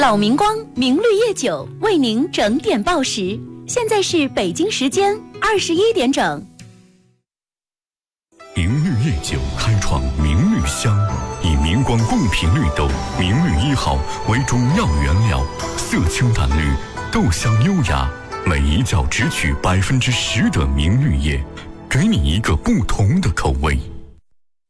老明光明绿叶酒为您整点报时，现在是北京时间21点整。 明绿叶酒开创明绿香，以明光贡品绿豆明绿1号为主要原料，色清淡绿，豆香优雅，每一窖只取10%的明绿叶，给你一个不同的口味。